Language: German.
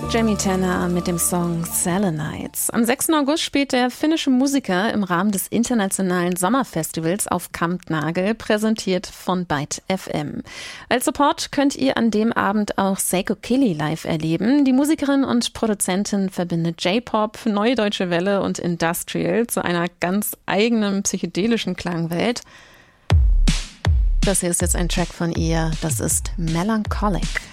Jamie Tanner mit dem Song Selenites. Am 6. August spielt der finnische Musiker im Rahmen des internationalen Sommerfestivals auf Kampnagel, präsentiert von Byte FM. Als Support könnt ihr an dem Abend auch Seiko Kili live erleben. Die Musikerin und Produzentin verbindet J-Pop, Neue Deutsche Welle und Industrial zu einer ganz eigenen psychedelischen Klangwelt. Das hier ist jetzt ein Track von ihr, das ist Melancholic.